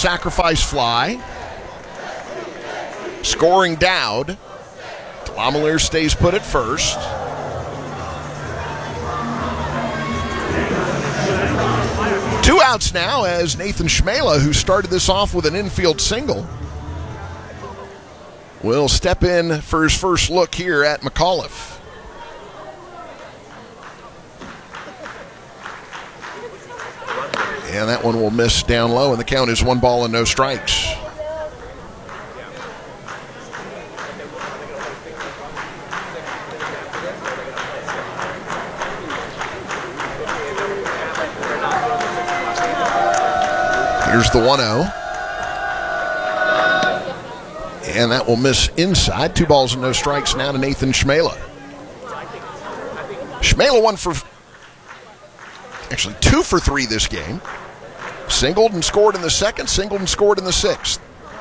sacrifice fly. Scoring Dowd. Lamalier stays put at first. Two outs now as Nathan Schmela, who started this off with an infield single, will step in for his first look here at McAuliffe. And that one will miss down low, and the count is 1 ball and no strikes. Here's the 1-0. And that will miss inside. 2 balls and no strikes now to Nathan Schmela. Schmela actually 2 for 3 this game. Singled and scored in the second, singled and scored in the sixth.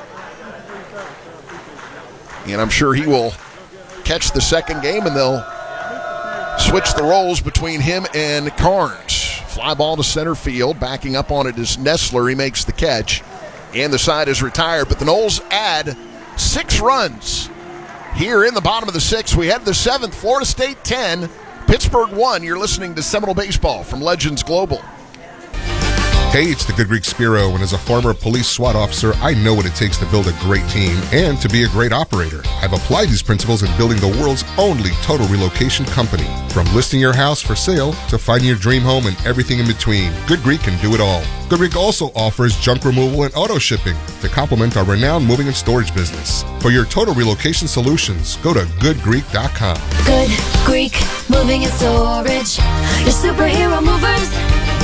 And I'm sure he will catch the second game, and they'll switch the roles between him and Carnes. Fly ball to center field. Backing up on it is Nestler. He makes the catch. And the side is retired. But the Noles add 6 runs here in the bottom of the 6th. We head to the 7th. Florida State 10. Pittsburgh 1. You're listening to Seminole Baseball from Legends Global. Hey, it's the Good Greek Spiro, and as a former police SWAT officer, I know what it takes to build a great team and to be a great operator. I've applied these principles in building the world's only total relocation company. From listing your house for sale to finding your dream home and everything in between, Good Greek can do it all. Good Greek also offers junk removal and auto shipping to complement our renowned moving and storage business. For your total relocation solutions, go to goodgreek.com. Good Greek Moving and Storage, your superhero movers.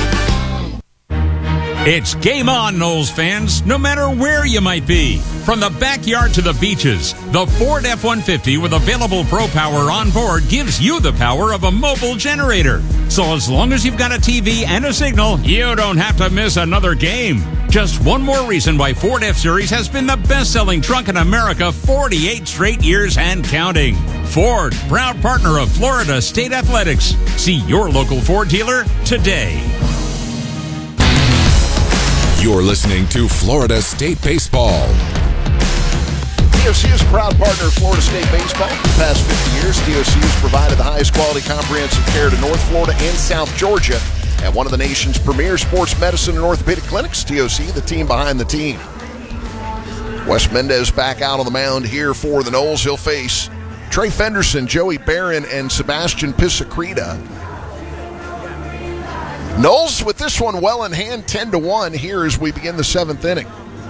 It's game on, Noles fans, no matter where you might be. From the backyard to the beaches, the Ford F-150 with available Pro Power on board gives you the power of a mobile generator. So as long as you've got a TV and a signal, you don't have to miss another game. Just one more reason why Ford F-Series has been the best-selling truck in America 48 straight years and counting. Ford, proud partner of Florida State Athletics. See your local Ford dealer today. You're listening to Florida State Baseball. DOC is a proud partner of Florida State Baseball. For the past 50 years, DOC has provided the highest quality comprehensive care to North Florida and South Georgia at one of the nation's premier sports medicine and orthopedic clinics. DOC, the team behind the team. Wes Mendez back out on the mound here for the Noles. He'll face Trey Fenderson, Joey Barron, and Sebastian Pisacreta. Noles with this one well in hand, 10-1 here as we begin the 7th inning.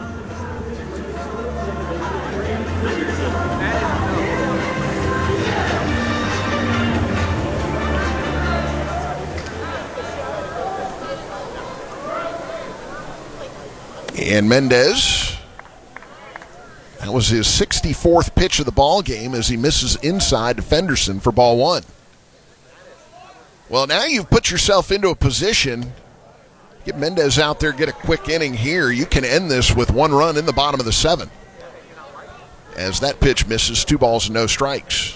And Mendez, that was his 64th pitch of the ball game as he misses inside to Fenderson for ball 1. Well, now you've put yourself into a position, get Mendez out there, get a quick inning here. You can end this with 1 run in the bottom of the 7th. As that pitch misses, 2 balls and no strikes.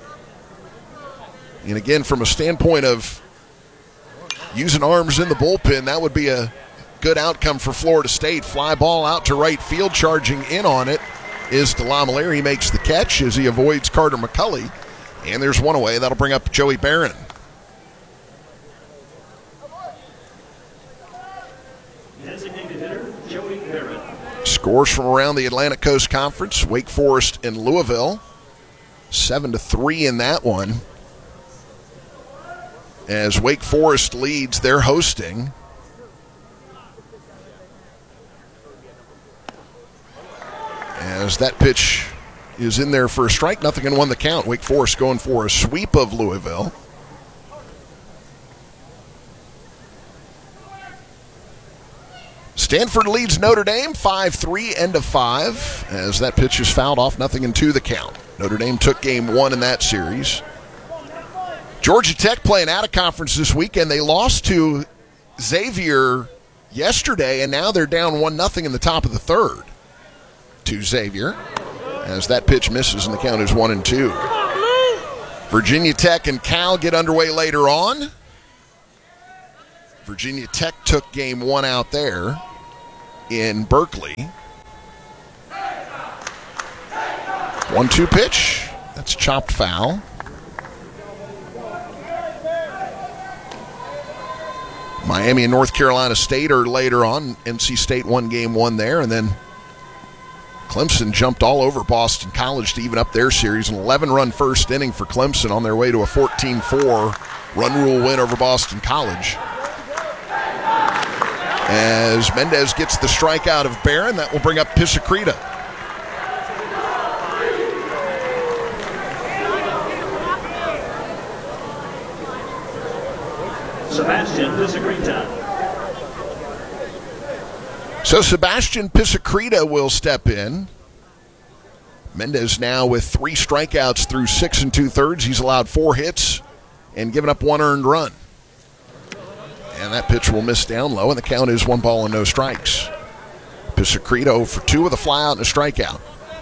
And again, from a standpoint of using arms in the bullpen, that would be a good outcome for Florida State. Fly ball out to right field, charging in on it is Lamalier. He makes the catch as he avoids Carter McCulley. And there's one away. That'll bring up Joey Barron. Scores from around the Atlantic Coast Conference. Wake Forest and Louisville. 7-3 in that one. As Wake Forest leads, they're hosting. As that pitch is in there for a strike, 0-1 the count. Wake Forest going for a sweep of Louisville. Stanford leads Notre Dame 5-3, end of 5, as that pitch is fouled off, 0-2 the count. Notre Dame took game 1 in that series. Georgia Tech playing out of conference this weekend. They lost to Xavier yesterday, and now they're down 1-0 in the top of the 3rd to Xavier, as that pitch misses and the count is 1-2. Virginia Tech and Cal get underway later on. Virginia Tech took game 1 out there. in Berkeley. 1-2 pitch. That's chopped foul. Miami and North Carolina State are later on. NC State won game 1 there, and then Clemson jumped all over Boston College to even up their series. An 11-run first inning for Clemson on their way to a 14-4 run rule win over Boston College. As Mendez gets the strikeout of Barron, that will bring up Pisacreta. Sebastian Pisacreta. So Sebastian Pisacreta will step in. Mendez now with 3 strikeouts through 6 2/3. He's allowed 4 hits and given up 1 earned run. And that pitch will miss down low, and the count is 1 ball and no strikes. Pisacreta 0 for 2 with a flyout and a strikeout.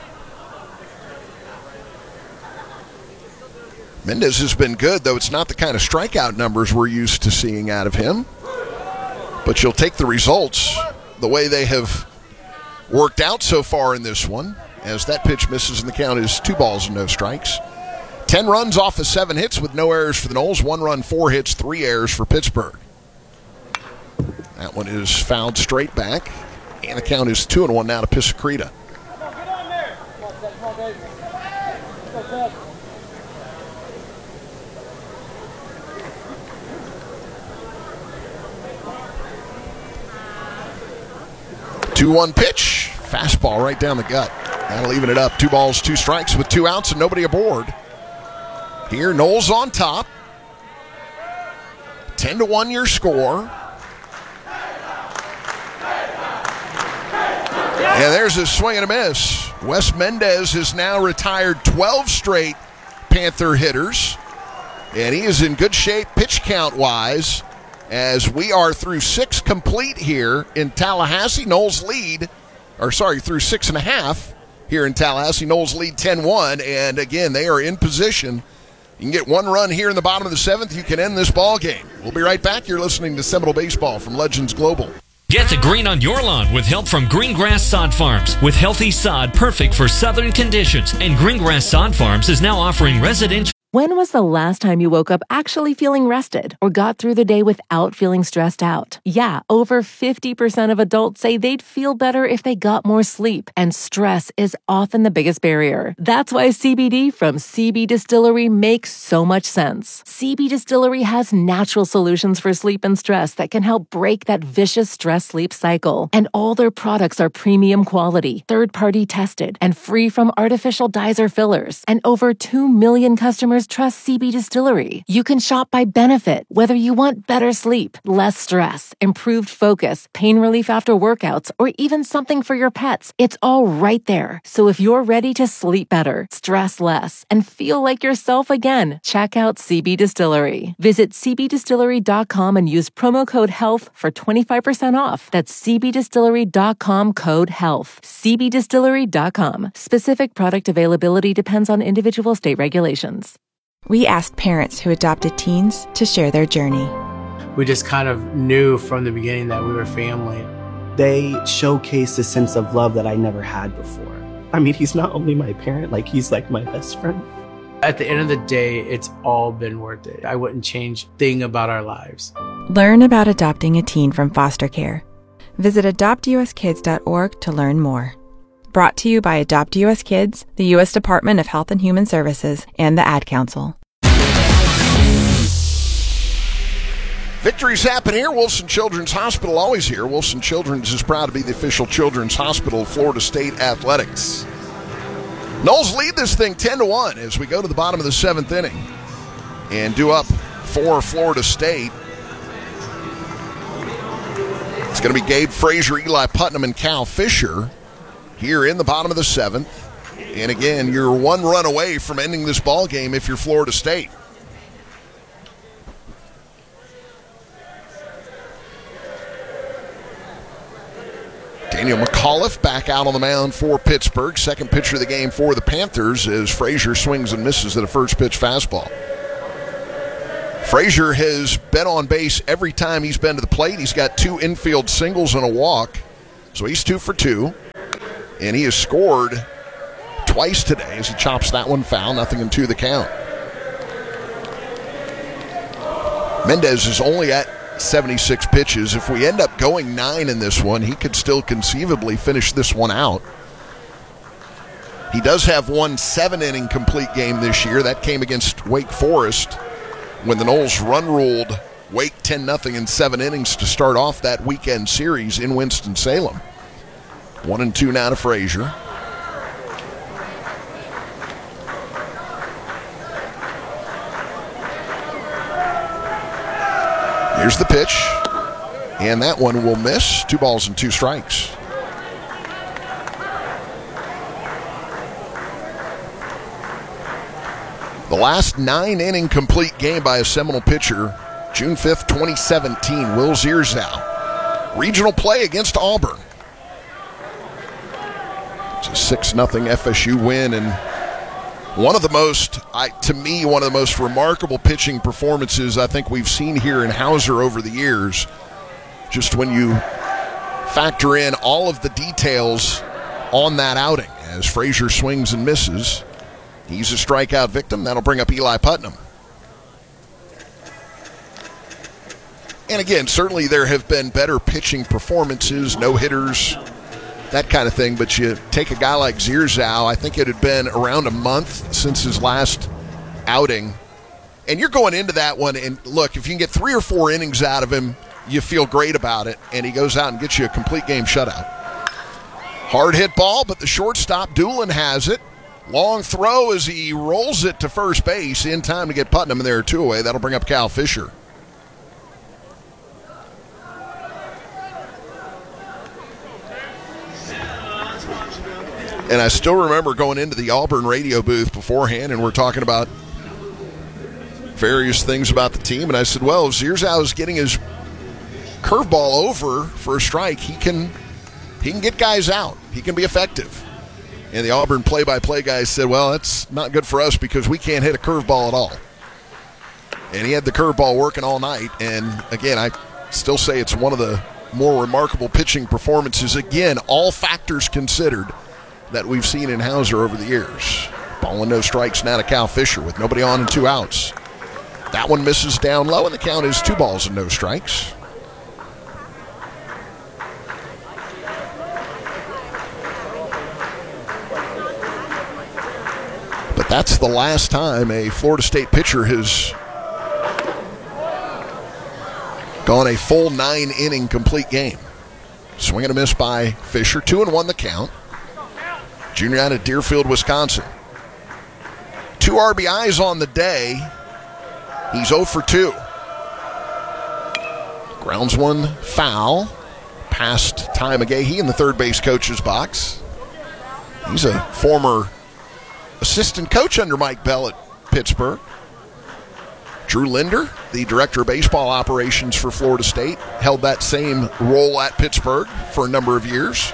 Mendez has been good, though it's not the kind of strikeout numbers we're used to seeing out of him. But you'll take the results the way they have worked out so far in this one, as that pitch misses and the count is 2 balls and no strikes. 10 runs off of 7 hits with no errors for the Noles. 1 run, 4 hits, 3 errors for Pittsburgh. That one is fouled straight back, and the count is 2-1 now to Pisacreta. Two-one pitch, fastball right down the gut. That'll even it up. 2 balls, 2 strikes with 2 outs and nobody aboard. Here, Noles on top. 10-1 your score. And there's a swing and a miss. Wes Mendez has now retired 12 straight Panther hitters. And he is in good shape pitch count-wise, as we are through 6 complete here in Tallahassee. Noles lead, through 6.5 here in Tallahassee. Noles lead 10-1, and again, they are in position. You can get 1 run here in the bottom of the 7th. You can end this ball game. We'll be right back. You're listening to Seminole Baseball from Legends Global. Get the green on your lawn with help from Greengrass Sod Farms. With healthy sod perfect for southern conditions. And Greengrass Sod Farms is now offering residential. When was the last time you woke up actually feeling rested or got through the day without feeling stressed out? Yeah, over 50% of adults say they'd feel better if they got more sleep, and stress is often the biggest barrier. That's why CBD from CB Distillery makes so much sense. CB Distillery has natural solutions for sleep and stress that can help break that vicious stress-sleep cycle. And all their products are premium quality, third-party tested, and free from artificial dyes or fillers. And over 2 million customers trust CB Distillery. You can shop by benefit, whether you want better sleep, less stress, improved focus, pain relief after workouts, or even something for your pets. It's all right there. So if you're ready to sleep better, stress less, and feel like yourself again, check out CB Distillery. Visit cbdistillery.com and use promo code HEALTH for 25% off. That's cbdistillery.com, code HEALTH. cbdistillery.com. Specific product availability depends on individual state regulations. We asked parents who adopted teens to share their journey. We just kind of knew from the beginning that we were family. They showcased a sense of love that I never had before. I mean, he's not only my parent, he's like my best friend. At the end of the day, it's all been worth it. I wouldn't change a thing about our lives. Learn about adopting a teen from foster care. Visit adoptuskids.org to learn more. Brought to you by Adopt US Kids, the U.S. Department of Health and Human Services, and the Ad Council. Victories happen here. Wilson Children's Hospital always here. Wilson Children's is proud to be the official children's hospital of Florida State Athletics. Noles lead this thing 10-1 as we go to the bottom of the 7th inning and do up for Florida State. It's going to be Gabe Frazier, Eli Putnam, and Cal Fisher here in the bottom of the 7th. And again, you're 1 run away from ending this ball game if you're Florida State. Daniel McAuliffe back out on the mound for Pittsburgh. Second pitcher of the game for the Panthers as Frazier swings and misses at a first pitch fastball. Frazier has been on base every time he's been to the plate. He's got 2 infield singles and a walk. So he's 2 for 2, and he has scored twice today as he chops that one foul. 0-2 the count. Mendez is only at 76 pitches. If we end up going 9 in this one, he could still conceivably finish this one out. He does have one 7-inning complete game this year. That came against Wake Forest when the Noles run-ruled Wake 10-0 in 7 innings to start off that weekend series in Winston-Salem. 1-2 now to Frazier. Here's the pitch, and that one will miss. 2 balls and 2 strikes. The last 9-inning complete game by a Seminole pitcher, June 5th, 2017, Will Zierzow. Regional play against Auburn. It's a 6-0 FSU win, and one of the most remarkable pitching performances I think we've seen here in Hauser over the years. Just when you factor in all of the details on that outing, as Frazier swings and misses. He's a strikeout victim. That'll bring up Eli Putnam. And again, certainly there have been better pitching performances, no-hitters, that kind of thing. But you take a guy like Zierzow, I think it had been around a month since his last outing. And you're going into that one, and look, if you can get 3 or 4 innings out of him, you feel great about it. And he goes out and gets you a complete game shutout. Hard hit ball, but the shortstop, Doolin, has it. Long throw as he rolls it to first base in time to get Putnam, and there are 2 away. That'll bring up Cal Fisher. And I still remember going into the Auburn radio booth beforehand, and we're talking about various things about the team. And I said, well, if Zierzow is getting his curveball over for a strike, he can get guys out. He can be effective. And the Auburn play-by-play guys said, well, that's not good for us because we can't hit a curveball at all. And he had the curveball working all night. And, again, I still say it's one of the more remarkable pitching performances, again, all factors considered, that we've seen in Hauser over the years. Ball and no strikes now to Cal Fisher with nobody on and 2 outs. That one misses down low, and the count is 2 balls and no strikes. But that's the last time a Florida State pitcher has gone a full 9-inning complete game. Swing and a miss by Fisher. 2-1 the count. Junior out of Deerfield, Wisconsin. 2 RBIs on the day. He's 0 for 2. Grounds one foul. Past Ty McGahee in the third base coach's box. He's a former assistant coach under Mike Bell at Pittsburgh. Drew Linder, the director of baseball operations for Florida State, held that same role at Pittsburgh for a number of years.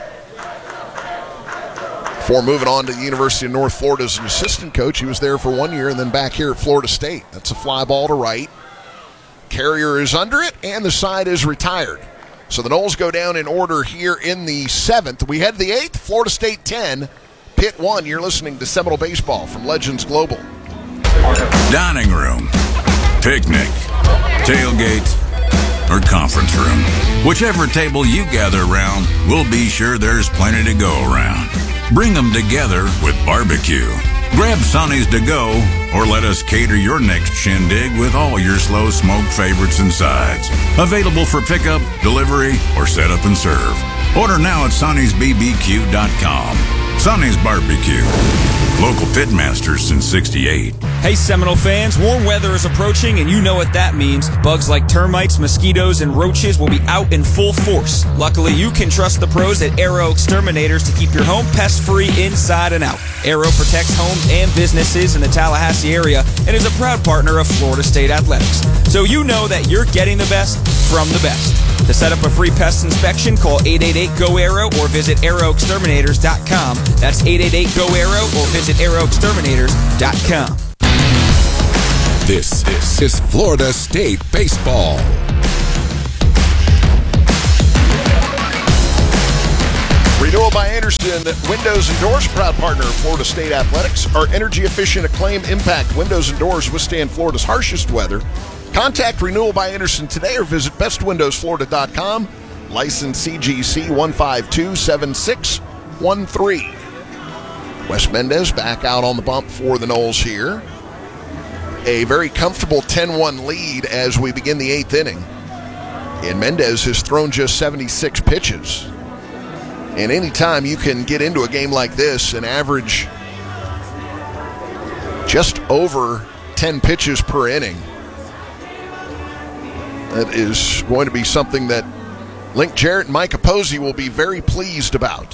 Before moving on to the University of North Florida as an assistant coach, he was there for 1 year and then back here at Florida State. That's a fly ball to right. Carrier is under it, and the side is retired. So the Noles go down in order here in the 7th. We head to the 8th, Florida State 10, Pitt 1. You're listening to Seminole Baseball from Legends Global. Dining room, picnic, tailgate, or conference room. Whichever table you gather around, we'll be sure there's plenty to go around. Bring them together with barbecue. Grab Sonny's to go, or let us cater your next shindig with all your slow smoke favorites and sides. Available for pickup, delivery, or set up and serve. Order now at Sonny'sBBQ.com. Sonny's Barbecue. Local pitmasters since '68. Hey Seminole fans, warm weather is approaching and you know what that means. Bugs like termites, mosquitoes, and roaches will be out in full force. Luckily, you can trust the pros at Arrow Exterminators to keep your home pest-free inside and out. Arrow protects homes and businesses in the Tallahassee area and is a proud partner of Florida State Athletics. So you know that you're getting the best from the best. To set up a free pest inspection, call 888-GO-ARROW or visit arrowexterminators.com. That's 888-GO-ARROW or visit arrowexterminators.com. This is Florida State Baseball. Renewal by Andersen Windows and Doors, proud partner of Florida State Athletics. Our energy-efficient Acclaim Impact windows and doors withstand Florida's harshest weather. Contact Renewal by Andersen today or visit bestwindowsflorida.com. License CGC 1527613. Wes Mendez back out on the bump for the Noles here. A very comfortable 10-1 lead as we begin the 8th inning. And Mendez has thrown just 76 pitches. And anytime you can get into a game like this and average just over 10 pitches per inning, that is going to be something that Link Jarrett and Mike Apposey will be very pleased about.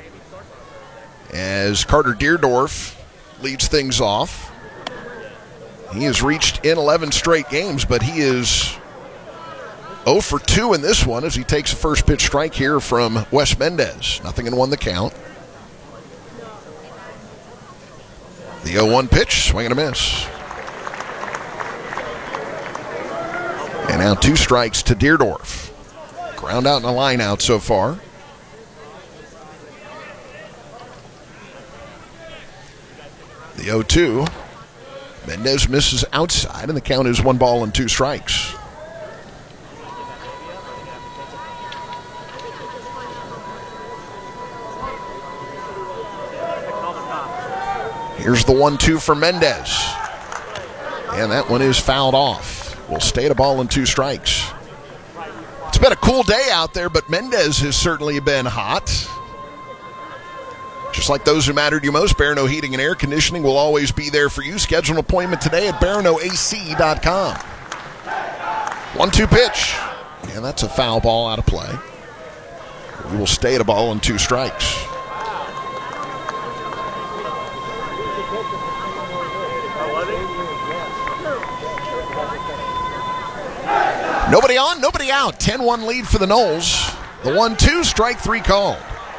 As Carter Deerdorf leads things off. He has reached in 11 straight games, but he is 0 for 2 in this one as he takes a first pitch strike here from Wes Mendez. 0-1 the count. The 0-1 pitch, swing and a miss. And now 2 strikes to Deerdorf. Ground out and a line out so far. The 0-2. Mendez misses outside, and the count is 1 ball and 2 strikes. Here's the 1-2 for Mendez. And that one is fouled off. Will stay at a ball and 2 strikes. It's been a cool day out there, but Mendez has certainly been hot. Just like those who matter to you most, Barano Heating and Air Conditioning will always be there for you. Schedule an appointment today at baranoac.com. 1-2 pitch. And that's a foul ball out of play. We will stay at a ball and 2 strikes. Nobody on, nobody out. 10-1 lead for the Noles. The 1-2, strike 3 called.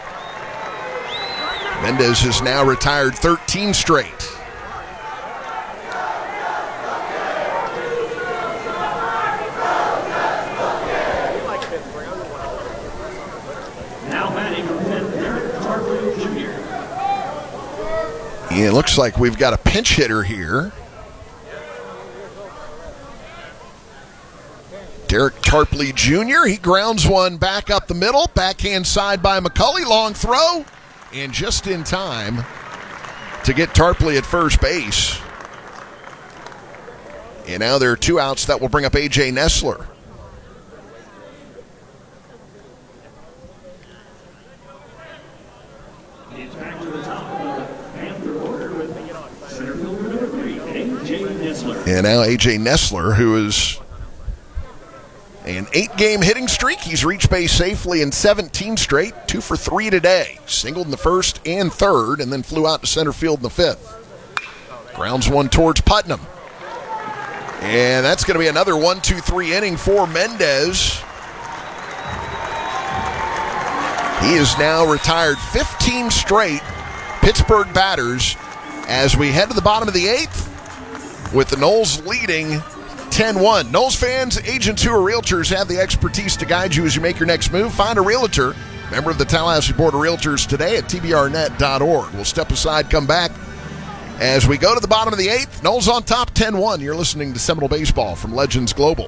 Mendez has now retired 13 straight. Now batting Derek Tarpley Jr. Yeah, it looks like we've got a pinch hitter here. Derek Tarpley Jr., he grounds one back up the middle. Backhand side by McCulley. Long throw. And just in time to get Tarpley at first base. And now there are 2 outs. That will bring up A.J. Nessler. It's back to the top of the Panther order with center fielder number 3, A.J. Nessler. And now A.J. Nessler, who is an 8-game hitting streak. He's reached base safely in 17 straight, 2 for 3 today. Singled in the first and third, and then flew out to center field in the 5th. Grounds one towards Putnam. And that's going to be another 1-2-3 inning for Mendez. He is now retired 15 straight Pittsburgh batters as we head to the bottom of the 8th with the Noles leading 10-1. Noles fans, agents who are realtors have the expertise to guide you as you make your next move. Find a realtor, member of the Tallahassee Board of Realtors today at tbrnet.org. We'll step aside, come back as we go to the bottom of the 8th. Noles on top 10-1. You're listening to Seminole Baseball from Legends Global.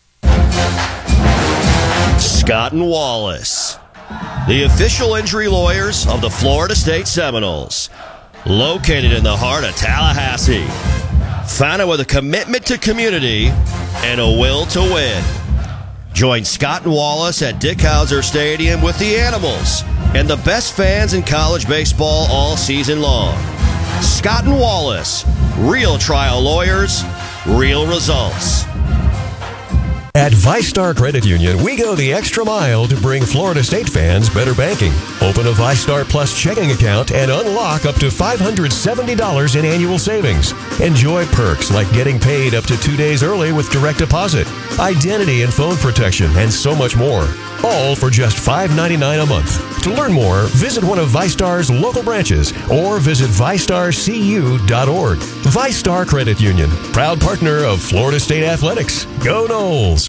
Scott and Wallace, the official injury lawyers of the Florida State Seminoles, located in the heart of Tallahassee. Founded with a commitment to community and a will to win. Join Scott and Wallace at Dick Howser Stadium with the Animals and the best fans in college baseball all season long. Scott and Wallace, real trial lawyers, real results. At ViStar Credit Union, we go the extra mile to bring Florida State fans better banking. Open a ViStar Plus checking account and unlock up to $570 in annual savings. Enjoy perks like getting paid up to 2 days early with direct deposit, identity and phone protection, and so much more. All for just $5.99 a month. To learn more, visit one of ViStar's local branches or visit ViStarCU.org. ViStar Credit Union, proud partner of Florida State Athletics. Go Noles!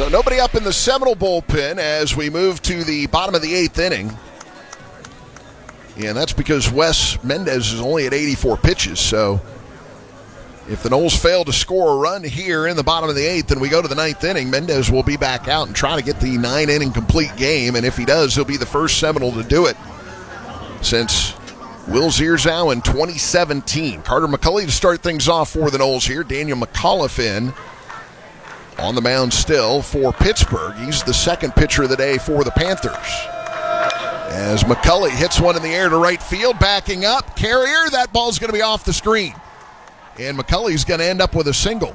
So nobody up in the Seminole bullpen as we move to the bottom of the 8th inning. And that's because Wes Mendez is only at 84 pitches. So if the Noles fail to score a run here in the bottom of the 8th and we go to the 9th inning, Mendez will be back out and try to get the 9-inning complete game. And if he does, he'll be the first Seminole to do it since Will Zierzow in 2017. Carter McCulley to start things off for the Noles here. Daniel McAuliffe in on the mound still for Pittsburgh. He's the second pitcher of the day for the Panthers. As McCulley hits one in the air to right field, backing up. Carrier, that ball's going to be off the screen. And McCulley's going to end up with a single.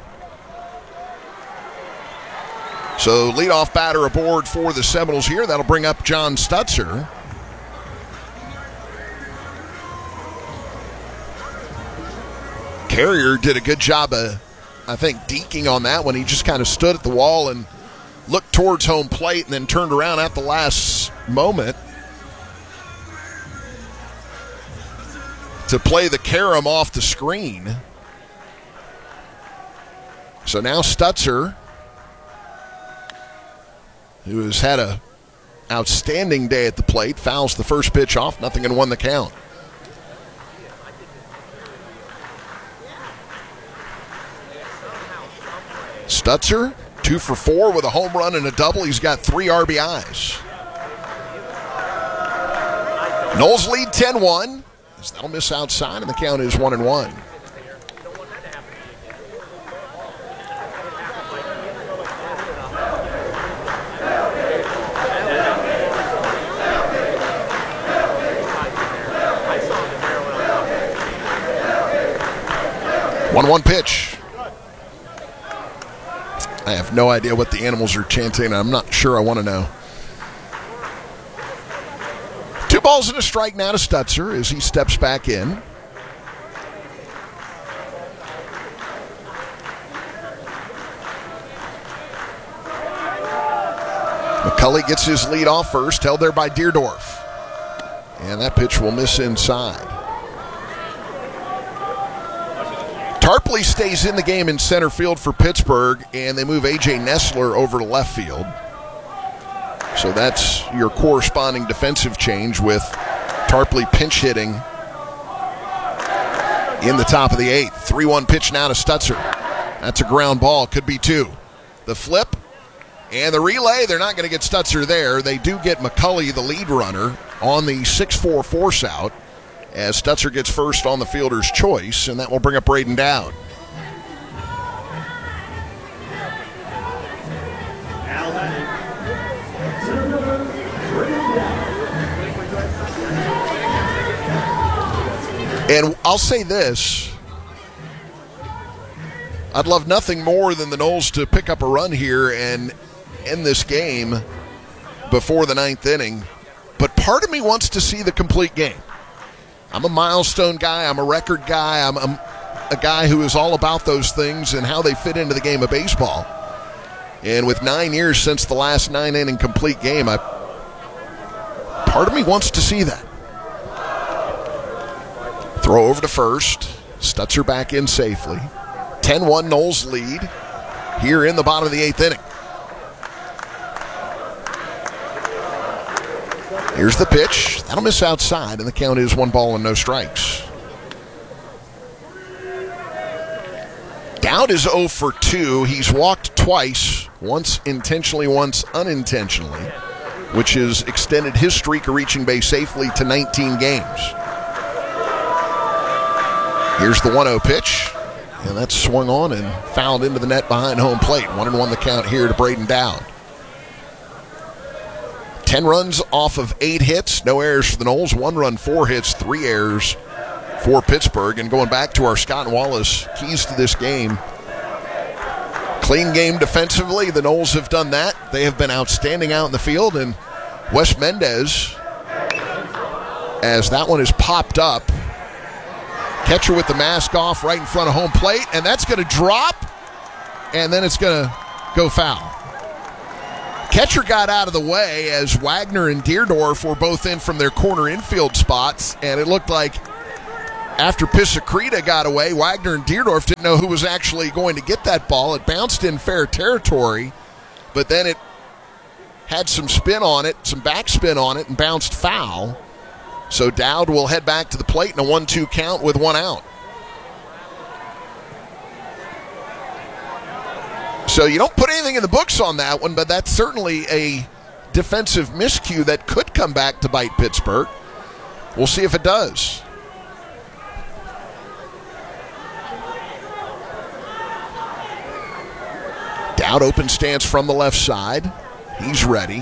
So leadoff batter aboard for the Seminoles here. That'll bring up John Stutzer. Carrier did a good job of, I think, deking on that one. He just kind of stood at the wall and looked towards home plate and then turned around at the last moment to play the carom off the screen. So now Stutzer, who has had an outstanding day at the plate, fouls the first pitch off, 0-1 the count. Stutzer, 2 for 4 with a home run and a double. He's got 3 RBIs. Noles lead 10-1. That'll miss outside, and the count is 1-1. One pitch. I have no idea what the animals are chanting. I'm not sure I want to know. 2 balls and a strike now to Stutzer as he steps back in. McCulley gets his lead off first, held there by Deerdorf. And that pitch will miss inside. Tarpley stays in the game in center field for Pittsburgh, and they move A.J. Nessler over to left field. So that's your corresponding defensive change with Tarpley pinch hitting in the top of the 8th. 3-1 pitch now to Stutzer. That's a ground ball. Could be 2. The flip and the relay. They're not going to get Stutzer there. They do get McCulley, the lead runner, on the 6-4 force out as Stutzer gets first on the fielder's choice, and that will bring up Braden Dowd. And I'll say this, I'd love nothing more than the Noles to pick up a run here and end this game before the 9th inning, but part of me wants to see the complete game. I'm a milestone guy, I'm a record guy, I'm a guy who is all about those things and how they fit into the game of baseball. And with 9 years since the last 9-inning complete game, part of me wants to see that. Throw over to first. Stutzer back in safely. 10-1 Noles lead here in the bottom of the 8th inning. Here's the pitch. That'll miss outside, and the count is 1 ball and no strikes. Dowd is 0 for 2. He's walked twice, once intentionally, once unintentionally, which has extended his streak of reaching base safely to 19 games. Here's the 1-0 pitch, and that's swung on and fouled into the net behind home plate. 1-1 the count here to Braden Dowd. 10 runs off of 8 hits, no errors for the Noles, 1 run, 4 hits, 3 errors for Pittsburgh. And going back to our Scott and Wallace keys to this game, clean game defensively, the Noles have done that. They have been outstanding out in the field, and Wes Mendez, as that one is popped up, catcher with the mask off right in front of home plate, and that's going to drop, and then it's going to go foul. Catcher got out of the way as Wagner and Deerdorf were both in from their corner infield spots, and it looked like after Pisacreta got away, Wagner and Deerdorf didn't know who was actually going to get that ball. It bounced in fair territory, but then it had some spin on it, some backspin on it, and bounced foul. So Dowd will head back to the plate in a 1-2 count with one out. So you don't put anything in the books on that one, but that's certainly a defensive miscue that could come back to bite Pittsburgh. We'll see if it does. Dowd open stance from the left side. He's ready.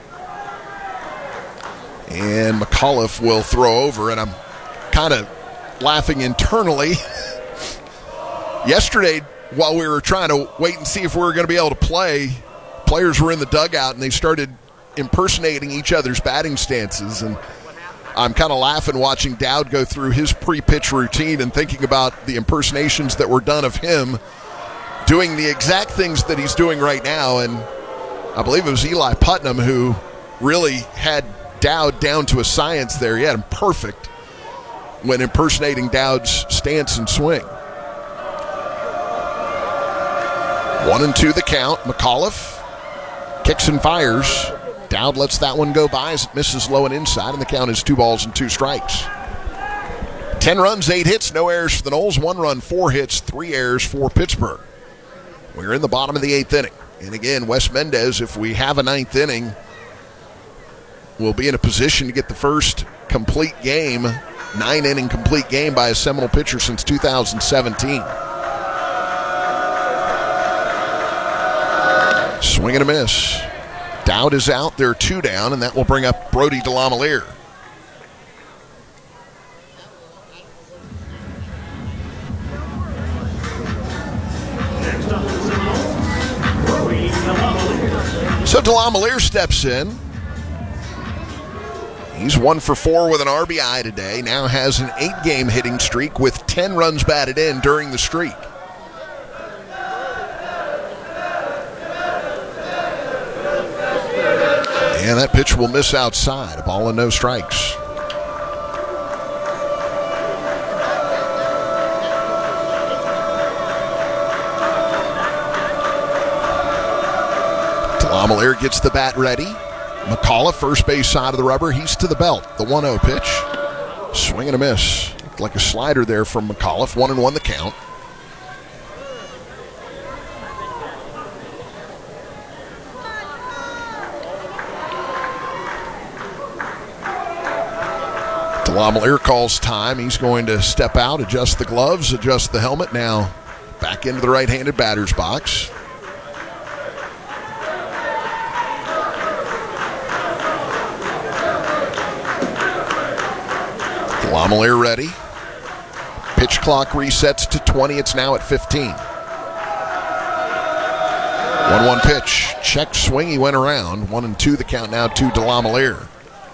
And McAuliffe will throw over, and I'm kind of laughing internally. Yesterday, while we were trying to wait and see if we were going to be able to play, players were in the dugout, and they started impersonating each other's batting stances. And I'm kind of laughing watching Dowd go through his pre-pitch routine and thinking about the impersonations that were done of him doing the exact things that he's doing right now. And I believe it was Eli Putnam who really had Dowd down to a science there. He had him perfect when impersonating Dowd's stance and swing. 1-2 the count. McAuliffe kicks and fires. Dowd lets that one go by as it misses low and inside, and the count is 2 balls and 2 strikes. 10 runs, 8 hits, no errors for the Noles. 1 run, 4 hits, 3 errors for Pittsburgh. We're in the bottom of the 8th inning. And again, Wes Mendez, if we have a 9th inning, will be in a position to get the first complete game, 9-inning complete game by a Seminole pitcher since 2017. Swing and a miss. Dowd is out. There are 2 down, and that will bring up Brody DeLamielleure. So DeLamielleure steps in. He's 1 for 4 with an RBI today. Now has an 8-game hitting streak with 10 runs batted in during the streak. And that pitch will miss outside. A ball and no strikes. DeLamielleure gets the bat ready. McAuliffe, first base side of the rubber. He's to the belt. The 1-0 pitch. Swing and a miss. Looked like a slider there from McAuliffe. 1-1 the count. DeLamielleure calls time. He's going to step out, adjust the gloves, adjust the helmet. Now back into the right-handed batter's box. DeLamielleure ready. Pitch clock resets to 20. It's now at 15. 1-1 pitch. Check swing. He went around. 1-2 the count now to DeLamielleure.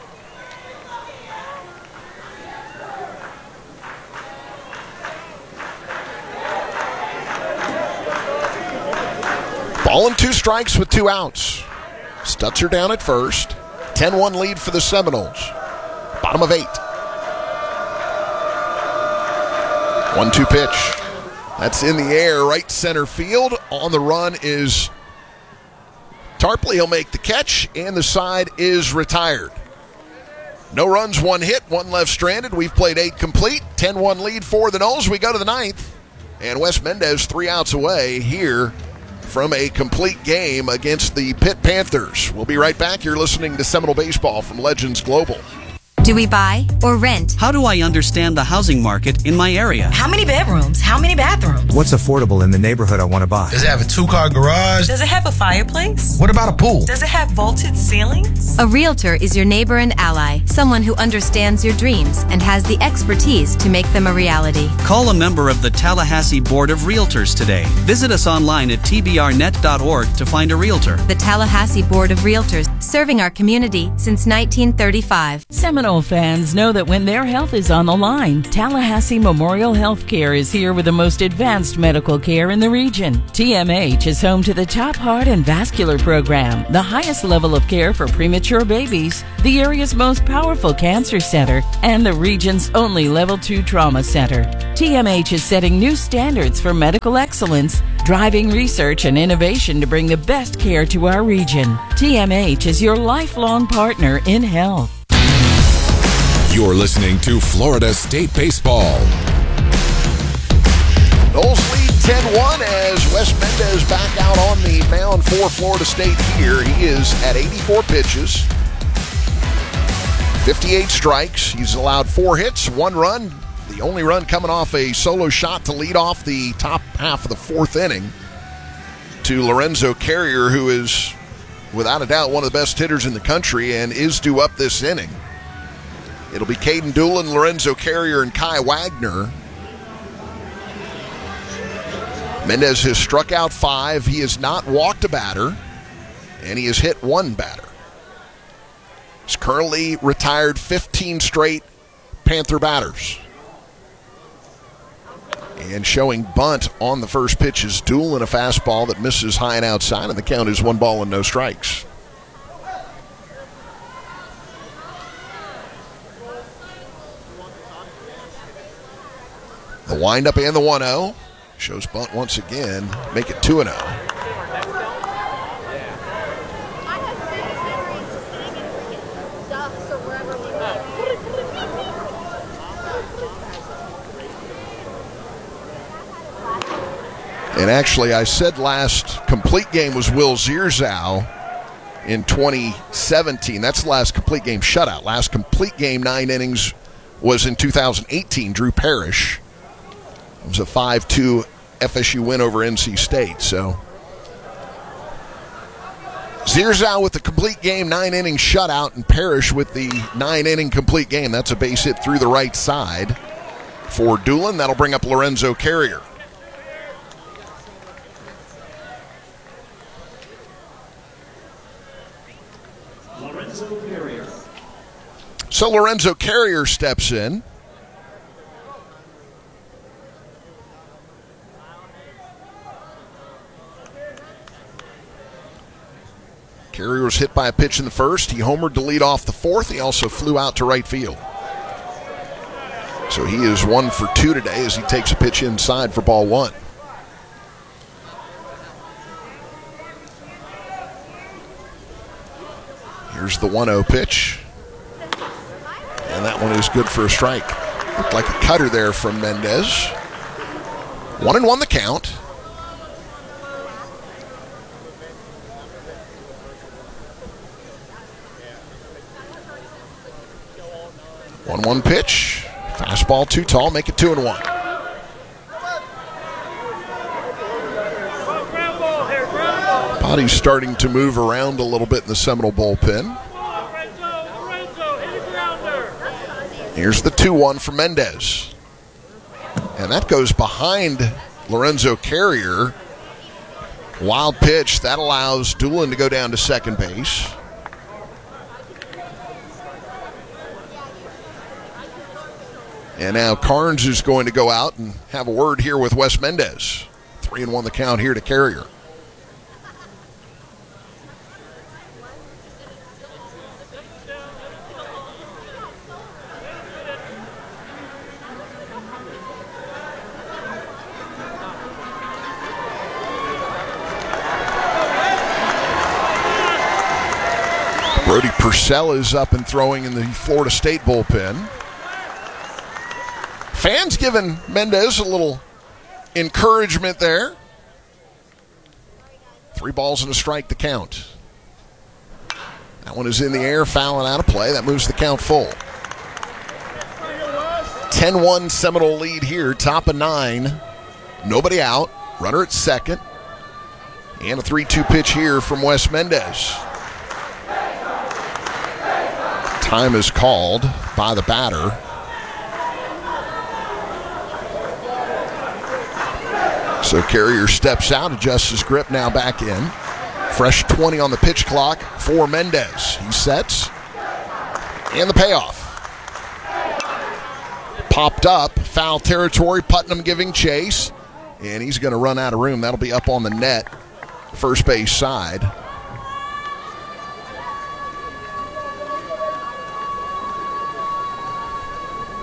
Ball and 2 strikes with 2 outs. Stutzer down at first. 10-1 lead for the Seminoles. Bottom of 8. 1-2 pitch. That's in the air, right center field. On the run is Tarpley. He'll make the catch, and the side is retired. No runs, 1 hit, 1 left stranded. We've played 8 complete. 10-1 lead for the Noles. We go to the 9th, and Wes Mendez 3 outs away here from a complete game against the Pitt Panthers. We'll be right back. You're listening to Seminole Baseball from Legends Global. Do we buy or rent? How do I understand the housing market in my area? How many bedrooms? How many bathrooms? What's affordable in the neighborhood I want to buy? Does it have a 2-car garage? Does it have a fireplace? What about a pool? Does it have vaulted ceilings? A realtor is your neighbor and ally, someone who understands your dreams and has the expertise to make them a reality. Call a member of the Tallahassee Board of Realtors today. Visit us online at tbrnet.org to find a realtor. The Tallahassee Board of Realtors, serving our community since 1935. Seminole fans know that when their health is on the line, Tallahassee Memorial Healthcare is here with the most advanced medical care in the region. TMH is home to the top heart and vascular program, the highest level of care for premature babies, the area's most powerful cancer center, and the region's only Level 2 trauma center. TMH is setting new standards for medical excellence driving research and innovation to bring the best care to our region. TMH is your lifelong partner in health. You're listening to Florida State Baseball. Noles lead 10-1 as Wes Mendez back out on the mound for Florida State here. He is at 84 pitches, 58 strikes. He's allowed 4 hits, 1 run. The only run coming off a solo shot to lead off the top half of the 4th inning to Lorenzo Carrier, who is, without a doubt, one of the best hitters in the country and is due up this inning. It'll be Caden Doolin, Lorenzo Carrier, and Kai Wagner. Mendez has struck out 5. He has not walked a batter, and he has hit 1 batter. He's currently retired 15 straight Panther batters. And showing bunt on the first pitch is Doolin, a fastball that misses high and outside, and the count is 1 ball and no strikes. The windup and the 1-0. Shows bunt once again. Make it 2-0. And actually, I said last complete game was Will Zierzow in 2017. That's the last complete game shutout. Last complete game, 9 innings, was in 2018, Drew Parrish. It was a 5-2 FSU win over NC State. So Zierzow with the complete game, 9-inning shutout, and Parrish with the 9-inning complete game. That's a base hit through the right side for Doolin. That'll bring up Lorenzo Carrier. So Lorenzo Carrier steps in. Carrier was hit by a pitch in the first. He homered to lead off the 4th. He also flew out to right field. So he is 1 for 2 today as he takes a pitch inside for ball 1. Here's the 1-0 pitch. And that one is good for a strike. Looked like a cutter there from Mendez. 1-1 the count. One pitch. Fastball too tall. Make it 2-1. Body's starting to move around a little bit in the Seminole bullpen. Here's the 2-1 for Mendez. And that goes behind Lorenzo Carrier. Wild pitch. That allows Doolin to go down to second base. And now Carnes is going to go out and have a word here with Wes Mendez. 3-1 the count here to Carrier. Brody Purcell is up and throwing in the Florida State bullpen. Fans giving Mendez a little encouragement there. 3 balls and a strike to count. That one is in the air, fouling out of play. That moves the count full. 10-1 Seminole lead here, top of 9. Nobody out. Runner at second. And a 3-2 pitch here from Wes Mendez. Time is called by the batter. So Carrier steps out, adjusts his grip, now back in. Fresh 20 on the pitch clock for Mendez. He sets. And the payoff. Popped up, foul territory, Putnam giving chase. And he's going to run out of room. That'll be up on the net, first base side.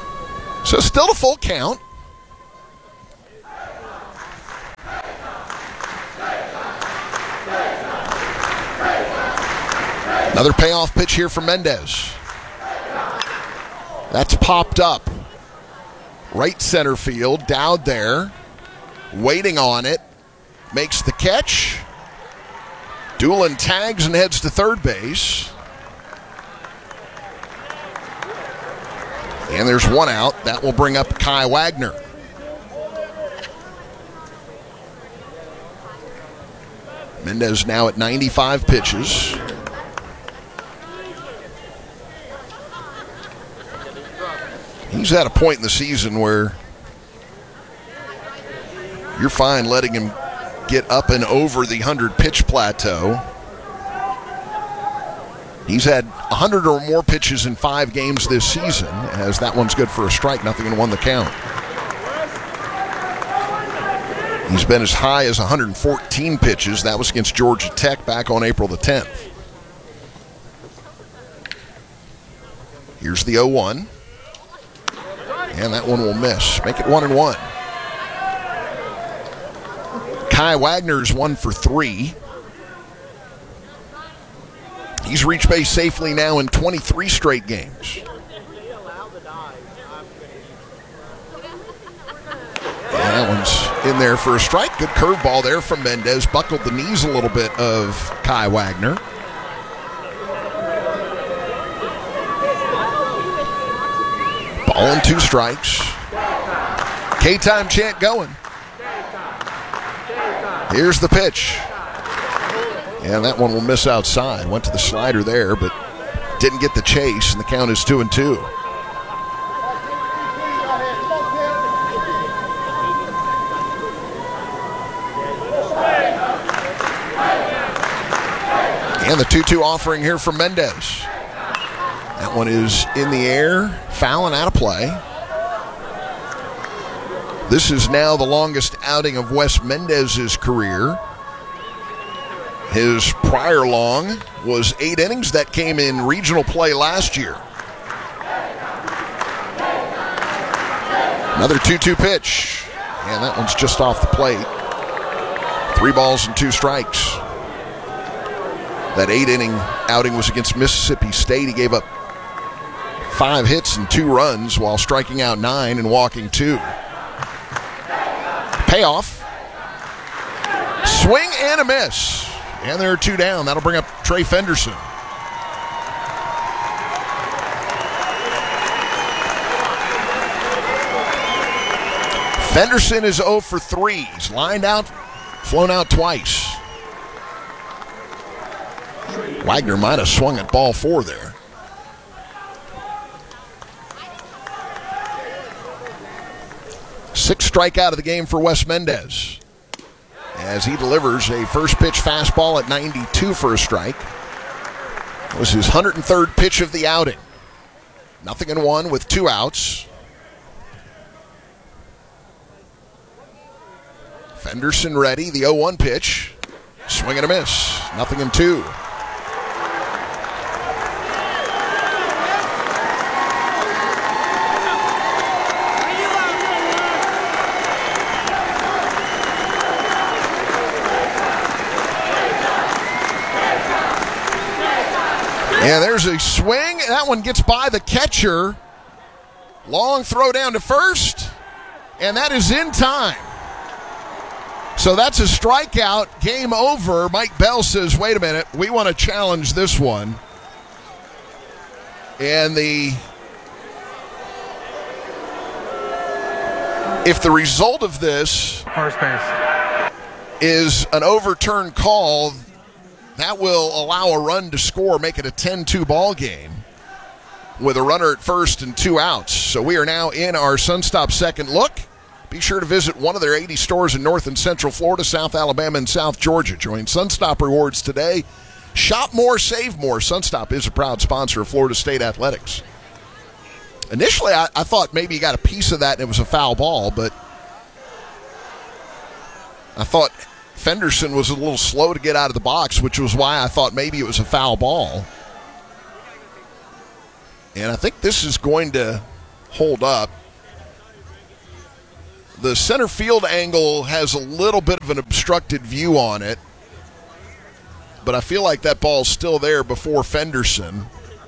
So still a full count. Another payoff pitch here for Mendez. That's popped up. Right center field, Dowd there, waiting on it, makes the catch. Doolin tags and heads to third base. And there's one out. That will bring up Kai Wagner. Mendez now at 95 pitches. He's at a point in the season where you're fine letting him get up and over the 100-pitch plateau. He's had 100 or more pitches in 5 games this season, as that one's good for a strike, nothing and 1 the count. He's been as high as 114 pitches. That was against Georgia Tech back on April the 10th. Here's the 0-1. And that one will miss. Make it 1-1. Kai Wagner's 1 for 3. He's reached base safely now in 23 straight games. And that one's in there for a strike. Good curveball there from Mendez. Buckled the knees a little bit of Kai Wagner. Ball and 2 strikes. K-time chant going. Here's the pitch. And that one will miss outside. Went to the slider there, but didn't get the chase, and the count is 2-2. And the 2-2 offering here from Mendez. That one is in the air, foul and out of play. This is now the longest outing of Wes Mendez's career. His prior long was 8 innings. That came in regional play last year. Another 2-2 pitch. And that one's just off the plate. 3 balls and 2 strikes. That 8-inning outing was against Mississippi State. He gave up 5 hits and 2 runs while striking out 9 and walking 2. Payoff. Swing and a miss. And there are 2 down. That'll bring up Trey Fenderson. Fenderson is 0 for 3. He's lined out, flown out twice. Wagner might have swung at ball 4 there. Sixth strikeout of the game for Wes Mendez, as he delivers a first pitch fastball at 92 for a strike. It was his 103rd pitch of the outing. 0-1 with 2 outs. Fenderson ready, the 0-1 pitch. Swing and a miss. 0-2. Yeah, there's a swing. That one gets by the catcher. Long throw down to first, and that is in time. So that's a strikeout. Game over. Mike Bell says, wait a minute, we want to challenge this one. And if the result of this first base is an overturned call, that will allow a run to score, make it a 10-2 ball game with a runner at first and 2 outs. So we are now in our Sunstop second look. Be sure to visit one of their 80 stores in North and Central Florida, South Alabama, and South Georgia. Join Sunstop Rewards today. Shop more, save more. Sunstop is a proud sponsor of Florida State Athletics. Initially, I thought maybe he got a piece of that and it was a foul ball, but I thought Fenderson was a little slow to get out of the box, which was why I thought maybe it was a foul ball. And I think this is going to hold up. The center field angle has a little bit of an obstructed view on it. but I feel like that ball's still there before Fenderson.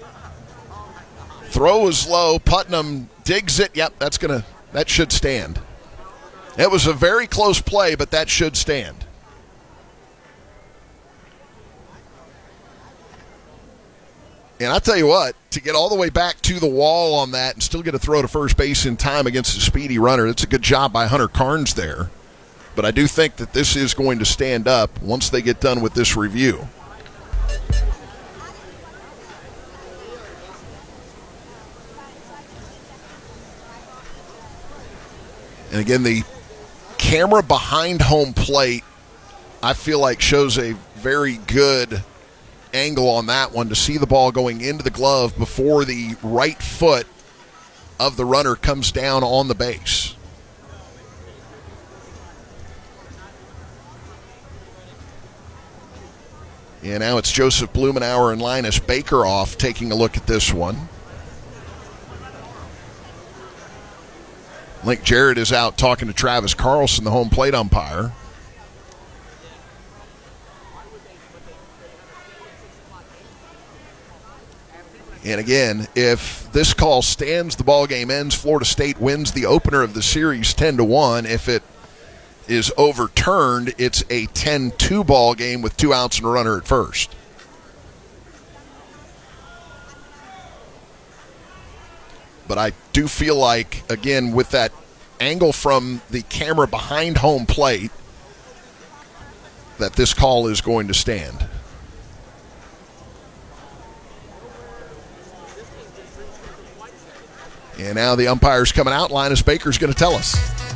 Throw is low. Putnam digs it. Yep, that should stand. It was a very close play, but that should stand. And I'll tell you what, to get all the way back to the wall on that and still get a throw to first base in time against a speedy runner, that's a good job by Hunter Carnes there. But I do think that this is going to stand up once they get done with this review. And again, the camera behind home plate, I feel like shows a very good angle on that one to see the ball going into the glove before the right foot of the runner comes down on the base. And now it's Joseph Blumenauer and Linus Baker off taking a look at this one. Link Jarrett is out talking to Travis Carlson, the home plate umpire. And again, if this call stands, the ball game ends. Florida State wins the opener of the series 10-1. If it is overturned, it's a 10-2 ball game with 2 outs and a runner at first. But I do feel like, again, with that angle from the camera behind home plate, that this call is going to stand. And now the umpire's coming out. Linus Baker's going to tell us.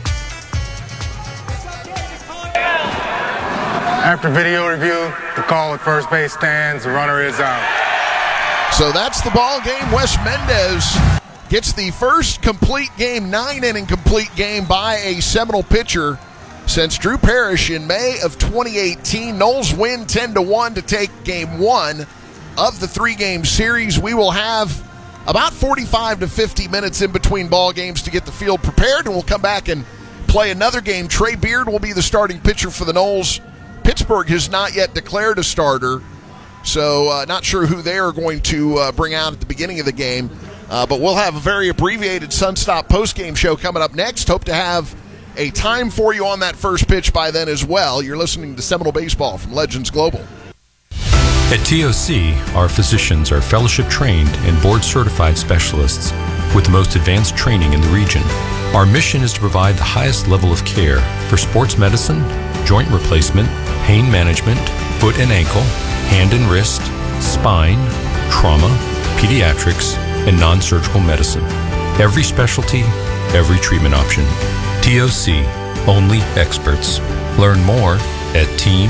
After video review, the call at first base stands. The runner is out. So that's the ball game. Wes Mendez gets the first complete game, 9-inning complete game by a Seminole pitcher since Drew Parrish in May of 2018. Noles win 10-1 to take game 1 of the 3-game series. We will have about 45 to 50 minutes in between ball games to get the field prepared, and we'll come back and play another game. Trey Beard will be the starting pitcher for the Noles. Pittsburgh has not yet declared a starter, so not sure who they are going to bring out at the beginning of the game. But we'll have a very abbreviated Sunstop postgame show coming up next. Hope to have a time for you on that first pitch by then as well. You're listening to Seminole Baseball from Legends Global. At TOC, our physicians are fellowship-trained and board-certified specialists with the most advanced training in the region. Our mission is to provide the highest level of care for sports medicine, joint replacement, pain management, foot and ankle, hand and wrist, spine, trauma, pediatrics, and non-surgical medicine. Every specialty, every treatment option. TOC, only experts. Learn more at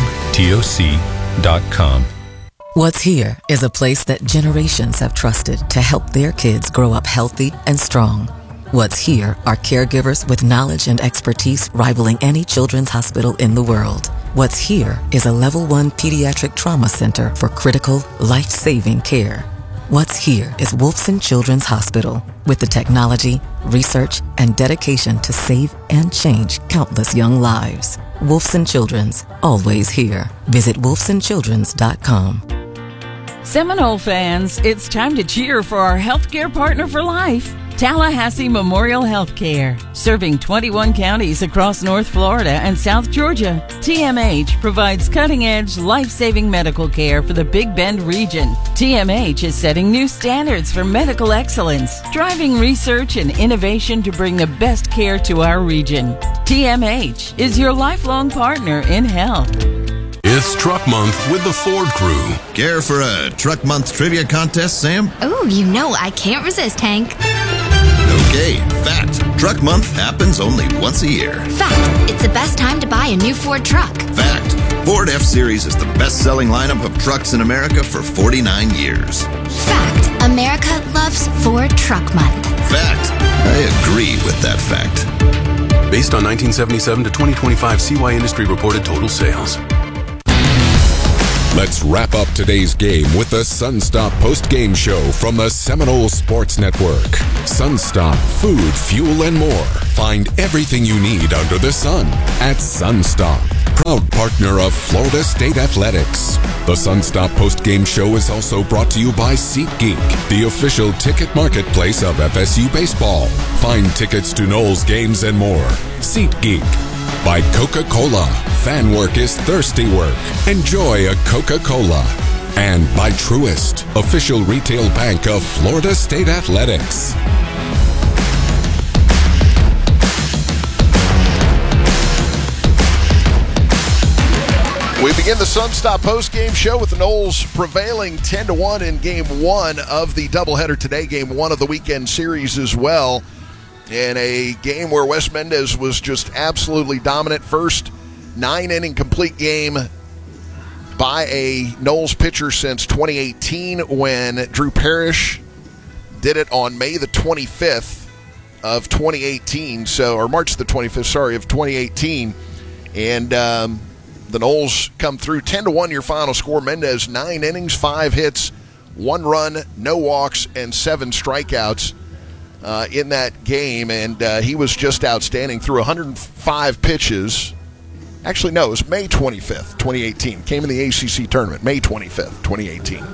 teamtoc.com. What's Here is a place that generations have trusted to help their kids grow up healthy and strong. What's Here are caregivers with knowledge and expertise rivaling any children's hospital in the world. What's Here is a level 1 pediatric trauma center for critical, life-saving care. What's Here is Wolfson Children's Hospital with the technology, research, and dedication to save and change countless young lives. Wolfson Children's, always here. Visit wolfsonchildrens.com. Seminole fans, it's time to cheer for our healthcare partner for life, Tallahassee Memorial Healthcare. Serving 21 counties across North Florida and South Georgia, TMH provides cutting-edge, life-saving medical care for the Big Bend region. TMH is setting new standards for medical excellence, driving research and innovation to bring the best care to our region. TMH is your lifelong partner in health. It's Truck Month with the Ford Crew. Care for a Truck Month trivia contest, Sam? Ooh, you know I can't resist, Hank. Okay, fact. Truck Month happens only once a year. Fact. It's the best time to buy a new Ford truck. Fact. Ford F-Series is the best-selling lineup of trucks in America for 49 years. Fact. America loves Ford Truck Month. Fact. I agree with that fact. Based on 1977 to 2025 CY Industry reported total sales. Let's wrap up today's game with the Sunstop post-game show from the Seminole Sports Network. Sunstop, food, fuel, and more. Find everything you need under the sun at Sunstop, proud partner of Florida State Athletics. The Sunstop post-game show is also brought to you by SeatGeek, the official ticket marketplace of FSU baseball. Find tickets to Noles games and more. SeatGeek. By Coca-Cola. Fan work is thirsty work. Enjoy a Coca-Cola. And by Truist, official retail bank of Florida State Athletics. We begin the Sunstop post-game show with the Noles prevailing 10-1 in Game 1 of the doubleheader today, Game 1 of the weekend series as well. In a game where Wes Mendez was just absolutely dominant. First 9-inning complete game by a Noles pitcher since 2018 when Drew Parrish did it on May the 25th of 2018. Or March the 25th, of 2018. And the Noles come through 10-1 your final score. Mendez, 9 innings, 5 hits, 1 run, no walks, and 7 strikeouts. In that game, and he was just outstanding. Through 105 pitches. Actually, no, it was May 25th, 2018. Came in the ACC tournament, May 25th, 2018.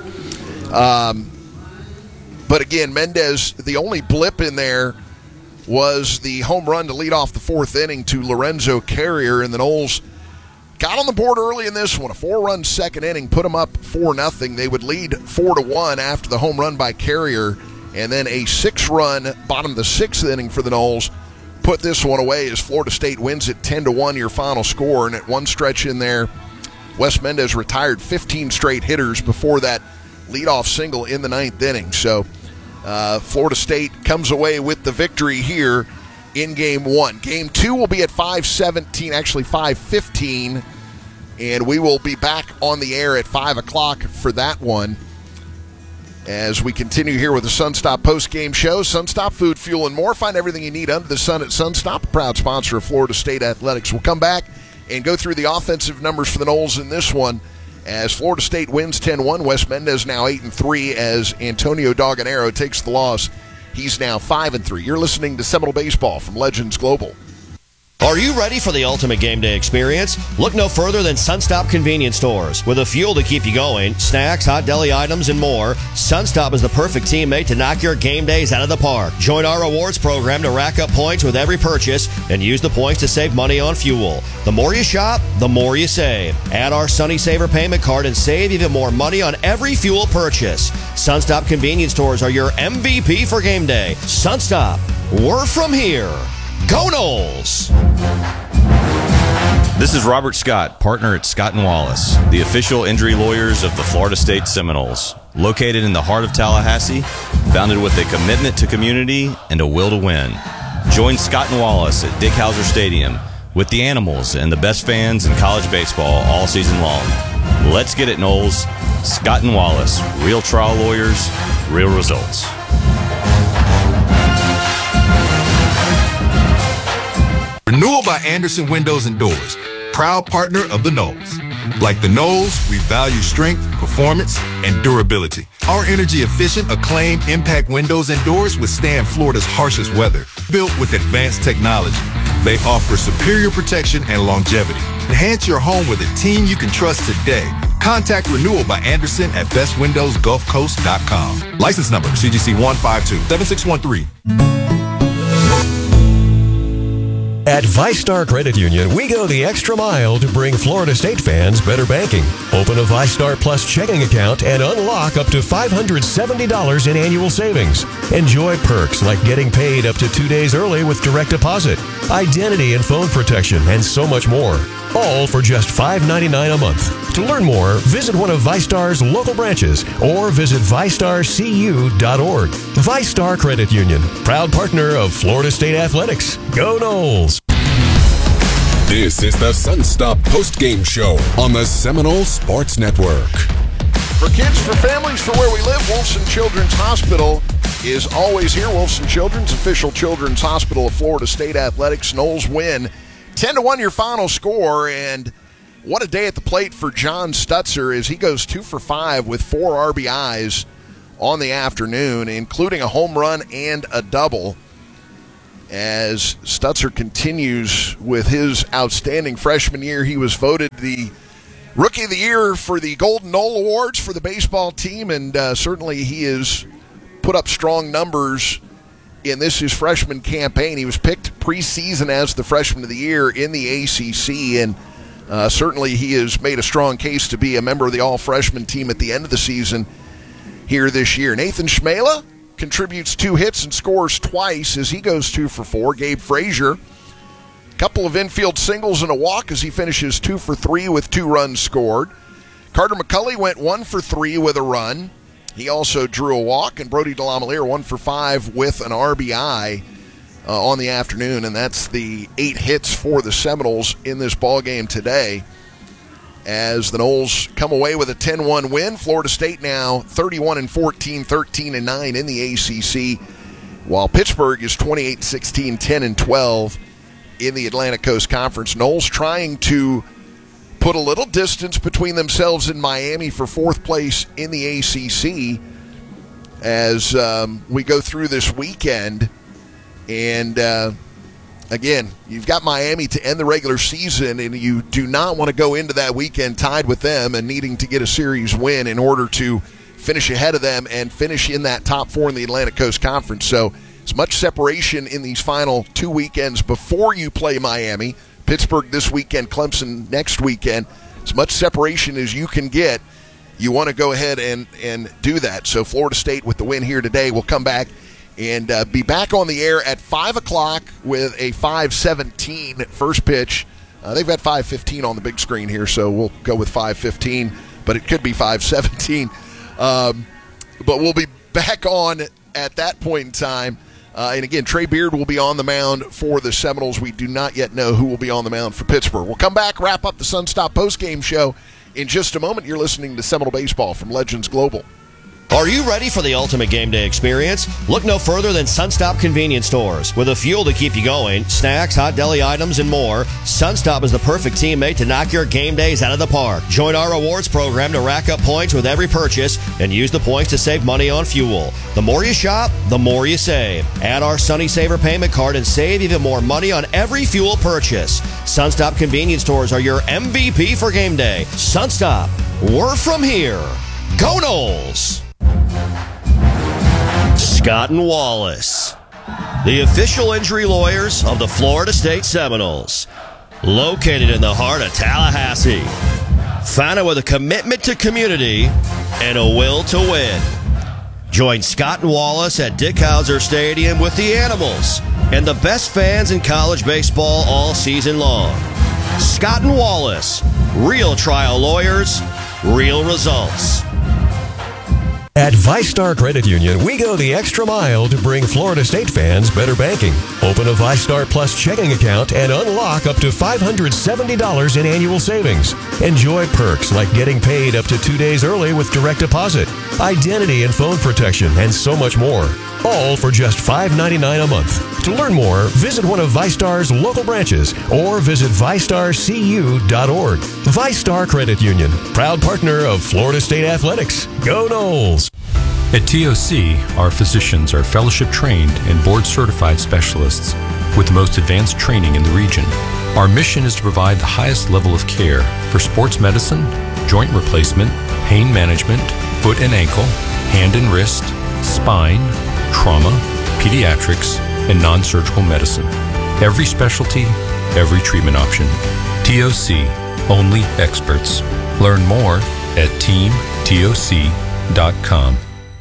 But again, Mendez, the only blip in there was the home run to lead off the 4th inning to Lorenzo Carrier, and the Noles got on the board early in this one. A 4-run second inning, put them up 4-0. They would lead 4-1 after the home run by Carrier. And then a 6-run bottom of the 6th inning for the Noles put this one away as Florida State wins it 10-1 your final score. And at one stretch in there, Wes Mendez retired 15 straight hitters before that leadoff single in the 9th inning. So Florida State comes away with the victory here in Game 1. Game 2 will be at 5:15, and we will be back on the air at 5 o'clock for that one. As we continue here with the Sunstop post-game show, Sunstop, food, fuel, and more. Find everything you need under the sun at Sunstop, a proud sponsor of Florida State Athletics. We'll come back and go through the offensive numbers for the Noles in this one. As Florida State wins 10-1, Wes Mendez now 8-3 as Antonio Doganero takes the loss. He's now 5-3. You're listening to Seminole Baseball from Legends Global. Are you ready for the ultimate game day experience? Look no further than Sunstop convenience stores. With the fuel to keep you going, snacks, hot deli items, and more, Sunstop is the perfect teammate to knock your game days out of the park. Join our rewards program to rack up points with every purchase and use the points to save money on fuel. The more you shop, the more you save. Add our Sunny Saver payment card and save even more money on every fuel purchase. Sunstop convenience stores are your MVP for game day. Sunstop, we're from here. Go Noles! This is Robert Scott, partner at Scott & Wallace, the official injury lawyers of the Florida State Seminoles. Located in the heart of Tallahassee, founded with a commitment to community and a will to win. Join Scott & Wallace at Dick Howser Stadium with the Animals and the best fans in college baseball all season long. Let's get it, Noles. Scott & Wallace, real trial lawyers, real results. Renewal by Anderson Windows and Doors, proud partner of the Noles. Like the Noles, we value strength, performance, and durability. Our energy-efficient, acclaimed impact windows and doors withstand Florida's harshest weather. Built with advanced technology, they offer superior protection and longevity. Enhance your home with a team you can trust today. Contact Renewal by Anderson at bestwindowsgulfcoast.com. License number CGC 1527613. At ViStar Credit Union, we go the extra mile to bring Florida State fans better banking. Open a ViStar Plus checking account and unlock up to $570 in annual savings. Enjoy perks like getting paid up to 2 days early with direct deposit, identity and phone protection, and so much more. All for just $5.99 a month. To learn more, visit one of ViStar's local branches or visit ViStarCU.org. ViStar Credit Union, proud partner of Florida State Athletics. Go Noles! This is the Sunstop post-game show on the Seminole Sports Network. For kids, for families, for where we live, Wolfson Children's Hospital is always here. Wolfson Children's, official children's hospital of Florida State Athletics. Noles win 10-1 your final score, and what a day at the plate for John Stutzer as he goes 2 for 5 with 4 RBIs on the afternoon, including a home run and a double, as Stutzer continues with his outstanding freshman year. He was voted the Rookie of the Year for the Golden Knoll Awards for the baseball team, and certainly he has put up strong numbers in his freshman campaign. He was picked preseason as the Freshman of the Year in the ACC, and certainly he has made a strong case to be a member of the all-freshman team at the end of the season here this year. Nathan Schmela contributes 2 hits and scores twice as he goes 2 for 4. Gabe Frazier, a couple of infield singles and a walk as he finishes 2 for 3 with 2 runs scored. Carter McCulley went 1 for 3 with a run. He also drew a walk, and Brody DeLamielleure 1 for 5 with an RBI on the afternoon, and that's the 8 hits for the Seminoles in this ballgame today as the Noles come away with a 10-1 win. Florida State now 31-14, 13-9 in the ACC, while Pittsburgh is 28-16, 10-12 in the Atlantic Coast Conference. Noles trying to put a little distance between themselves and Miami for 4th place in the ACC as we go through this weekend. And again, you've got Miami to end the regular season, and you do not want to go into that weekend tied with them and needing to get a series win in order to finish ahead of them and finish in that top 4 in the Atlantic Coast Conference. So as much separation in these final 2 weekends before you play Miami, Pittsburgh this weekend, Clemson next weekend, as much separation as you can get, you want to go ahead and do that. So Florida State with the win here today will come back and be back on the air at 5 o'clock with a 5:17 first pitch. They've got 5:15 on the big screen here, so we'll go with 5:15, but it could be 5:17. But we'll be back on at that point in time. And again, Trey Beard will be on the mound for the Seminoles. We do not yet know who will be on the mound for Pittsburgh. We'll come back, wrap up the Sunstop postgame show in just a moment. You're listening to Seminole Baseball from Legends Global. Are you ready for the ultimate game day experience? Look no further than Sunstop Convenience Stores. With the fuel to keep you going, snacks, hot deli items, and more, Sunstop is the perfect teammate to knock your game days out of the park. Join our rewards program to rack up points with every purchase and use the points to save money on fuel. The more you shop, the more you save. Add our Sunny Saver payment card and save even more money on every fuel purchase. Sunstop Convenience Stores are your MVP for game day. Sunstop, we're from here. Go Noles! Scott and Wallace, the official injury lawyers of the Florida State Seminoles, located in the heart of Tallahassee, founded with a commitment to community and a will to win. Join Scott and Wallace at Dick Howser Stadium with the Animals and the best fans in college baseball all season long. Scott and Wallace, real trial lawyers, real results. At ViStar Credit Union, we go the extra mile to bring Florida State fans better banking. Open a ViStar Plus checking account and unlock up to $570 in annual savings. Enjoy perks like getting paid up to 2 days early with direct deposit, identity and phone protection, and so much more. All for just $5.99 a month. To learn more, visit one of ViStar's local branches or visit ViStarCU.org. ViStar Credit Union, proud partner of Florida State Athletics. Go Noles! At TOC, our physicians are fellowship trained and board certified specialists with the most advanced training in the region. Our mission is to provide the highest level of care for sports medicine, joint replacement, pain management, foot and ankle, hand and wrist, spine, trauma, pediatrics, and non-surgical medicine. Every specialty, every treatment option. TOC, only experts. Learn more at teamtoc.com.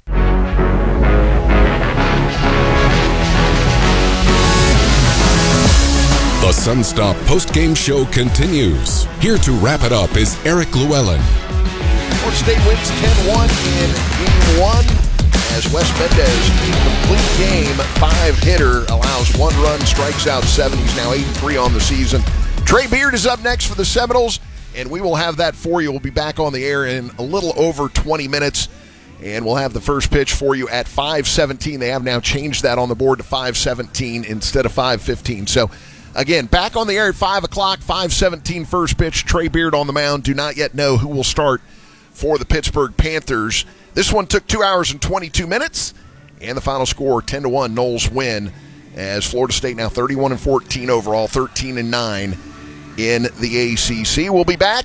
The Sunstop postgame show continues. Here to wrap it up is Eric Llewellyn. Florida State wins 10-1 in Game 1 as Wes Mendez, complete game, 5-hitter, allows 1 run, strikes out 7. He's now 8-3 on the season. Trey Beard is up next for the Seminoles, and we will have that for you. We'll be back on the air in a little over 20 minutes, and we'll have the first pitch for you at 5:17. They have now changed that on the board to 5:17 instead of 5:15. So Again, back on the air at 5 o'clock, 5:17 first pitch. Trey Beard on the mound. Do not yet know who will start for the Pittsburgh Panthers. This one took 2 hours and 22 minutes, and the final score 10-1. Noles win as Florida State now 31-14 overall, 13-9 in the ACC. We'll be back